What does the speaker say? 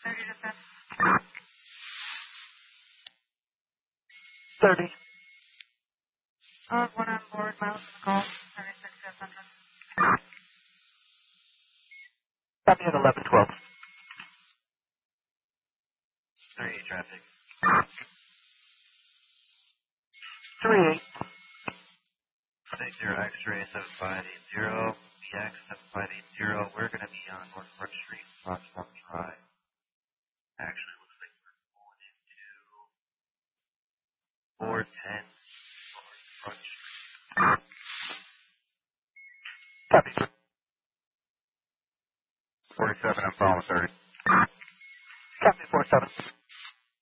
30 to 10. 30. I'll have one on board, miles to the call, 36,500. Copy at 1112. 38 traffic. 38. 60 X-ray 7580, BX 7580. We're going to be on North Front Street, Foxmont Drive. Actually, looks like we're pulling into 410 North Front Street. Copy, sir. 47, I'm following 30. Copy 47.